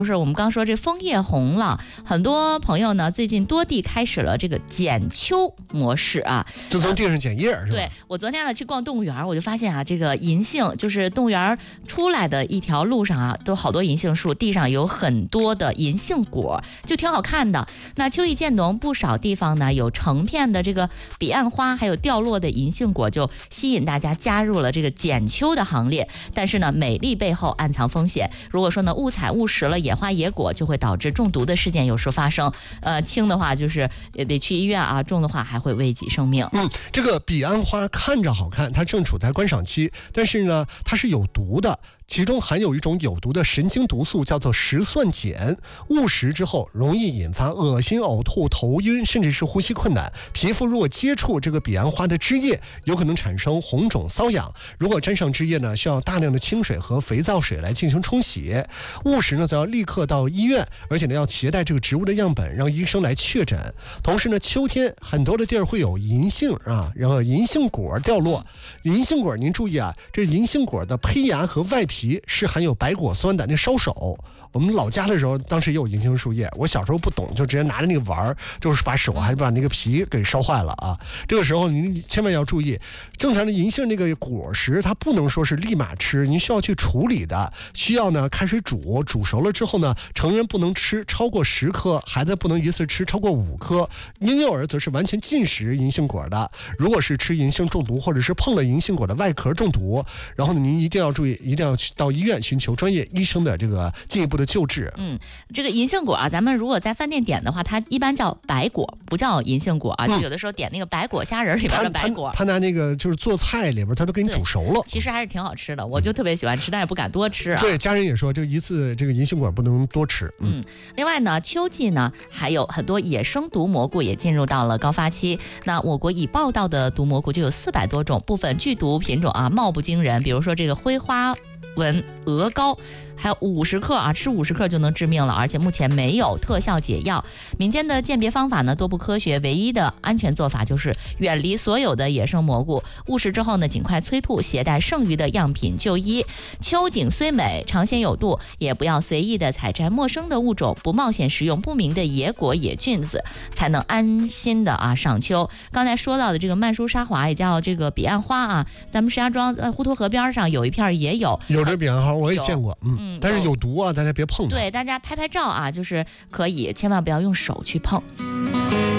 就是我们刚说这枫叶红了，很多朋友呢最近多地开始了这个剪秋模式啊， 就从地上剪叶是吧？ 对，我昨天呢去逛动物园，我就发现啊，这个银杏就是动物园出来的一条路上啊，都好多银杏树，地上有很多的银杏果，就挺好看的。那秋意渐浓，不少地方呢有成片的这个彼岸花，还有掉落的银杏果，就吸引大家加入了这个剪秋的行列。但是呢，美丽背后暗藏风险。如果说呢误采误食了野花野果，就会导致中毒的事件有时发生。轻的话就是也得去医院啊，重的话还会危及生命。 这个彼岸花看着好看，它正处在观赏期，但是呢，它是有毒的。其中含有一种有毒的神经毒素，叫做石蒜碱。误食之后，容易引发恶心、呕吐、头晕，甚至是呼吸困难。皮肤如果接触这个彼岸花的汁液，有可能产生红肿、瘙痒。如果沾上汁液呢，需要大量的清水和肥皂水来进行冲洗。误食呢，则要立刻到医院，而且呢，要携带这个植物的样本，让医生来确诊。同时呢，秋天很多的地儿会有银杏啊，然后银杏果掉落。银杏果您注意啊，这银杏果的胚芽和外皮是含有白果酸的。那烧手，我们老家的时候，当时也有银杏树叶。我小时候不懂，就直接拿着那个玩，就是把手还把那个皮给烧坏了啊。这个时候您千万要注意，正常的银杏那个果实，它不能说是立马吃，您需要去处理的，需要呢开水煮，煮熟了之后呢，成人不能吃超过10颗，孩子不能一次吃超过5颗，婴幼儿则是完全禁食银杏果的。如果是吃银杏中毒，或者是碰了银杏果的外壳中毒，然后呢，您一定要注意，一定要去到医院寻求专业医生的这个进一步的救治。 这个银杏果啊，咱们如果在饭店点的话，它一般叫白果，不叫银杏果啊。就有的时候点那个白果虾仁里边的白果， 他拿那个就是做菜里边，他都给你煮熟了。 其实还是挺好吃的，我就特别喜欢吃，但是不敢多吃啊。 对，家人也说，就一次这个银杏果不能多吃。 另外呢，秋季呢还有很多野生毒蘑菇也进入到了高发期。那我国已报道的毒蘑菇就有400多种，部分剧毒品种啊貌不惊人，比如说这个灰花纹鹅膏，还有50克啊，吃50克就能致命了，而且目前没有特效解药。民间的鉴别方法呢多不科学，唯一的安全做法就是远离所有的野生蘑菇。误食之后呢，尽快催吐，携带剩余的样品就医。秋景虽美，尝鲜有度，也不要随意的采摘陌生的物种，不冒险食用不明的野果野菌子，才能安心的赏秋。刚才说到的这个曼殊沙华也叫这个彼岸花啊，咱们石家庄滹沱河边上有一片也有这彼岸花，我也见过。但是有毒啊，大家别碰它。 对，大家拍照啊，就是可以，千万不要用手去碰。